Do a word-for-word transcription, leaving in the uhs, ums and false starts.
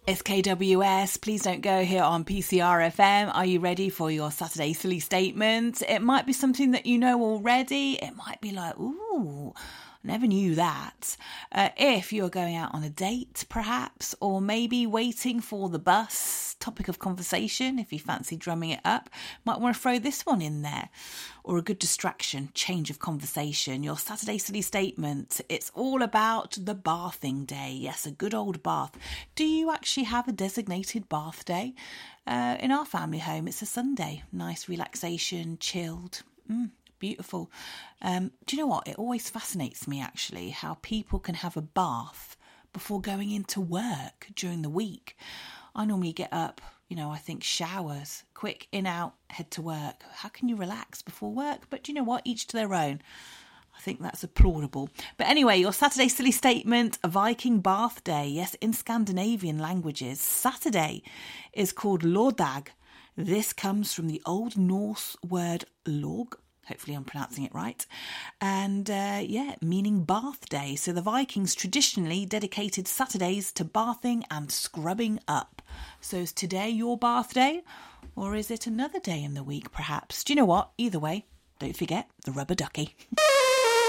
It's K W S. Please don't go here on P C R F M. Are you ready for your Saturday silly statement? It might be something that you know already. It might be like, ooh, never knew that. Uh, if you're going out on a date, perhaps, or maybe waiting for the bus, topic of conversation, if you fancy drumming it up, might want to throw this one in there. Or a good distraction, change of conversation. Your Saturday silly statement. It's all about the bathing day. Yes, a good old bath. Do you actually have a designated bath day? Uh, in our family home, it's a Sunday. Nice relaxation, chilled. Mm. Beautiful. Um, do you know what? It always fascinates me, actually, how people can have a bath before going into work during the week. I normally get up, you know, I think showers, quick in, out, head to work. How can you relax before work? But do you know what? Each to their own. I think that's applaudable. But anyway, your Saturday silly statement, a Viking bath day. Yes, in Scandinavian languages, Saturday is called lørdag. This comes from the Old Norse word log. Hopefully I'm pronouncing it right. And uh, yeah, meaning bath day. So the Vikings traditionally dedicated Saturdays to bathing and scrubbing up. So is today your bath day? Or is it another day in the week perhaps? Do you know what? Either way, don't forget the rubber ducky.